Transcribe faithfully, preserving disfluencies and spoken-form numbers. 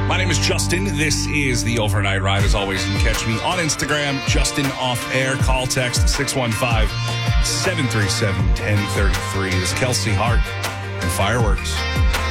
My name is Justin. This is the Overnight Ride. As always, you can catch me on Instagram, Justin Off Air. Call text six one five, seven three seven, one zero three three. This is Kelsey Hart and Fireworks.